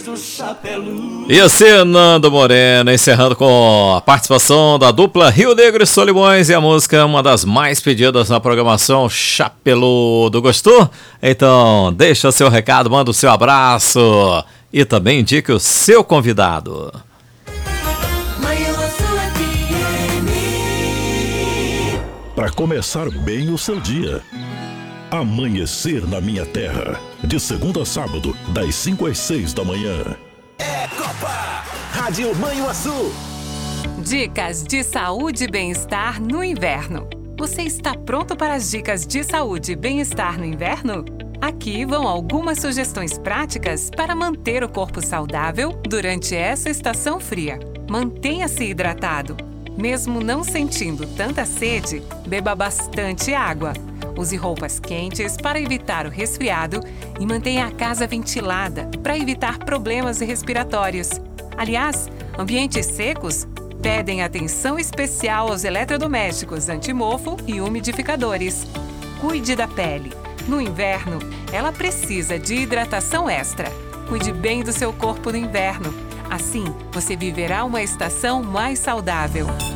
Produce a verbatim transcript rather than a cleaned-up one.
do Chapelu. E assim, Nando Moreno, encerrando com a participação da dupla Rio Negro e Solimões e a música, uma das mais pedidas na programação, Chapeludo. Gostou? Então, deixa o seu recado, manda o seu abraço e também indique o seu convidado. Para começar bem o seu dia. Amanhecer na Minha Terra. De segunda a sábado, das cinco às seis da manhã. É Copa! Rádio Manhuaçu. Dicas de saúde e bem-estar no inverno. Você está pronto para as dicas de saúde e bem-estar no inverno? Aqui vão algumas sugestões práticas para manter o corpo saudável durante essa estação fria. Mantenha-se hidratado. Mesmo não sentindo tanta sede, beba bastante água. Use roupas quentes para evitar o resfriado e mantenha a casa ventilada para evitar problemas respiratórios. Aliás, ambientes secos pedem atenção especial aos eletrodomésticos antimofo e umidificadores. Cuide da pele. No inverno, ela precisa de hidratação extra. Cuide bem do seu corpo no inverno. Assim, você viverá uma estação mais saudável.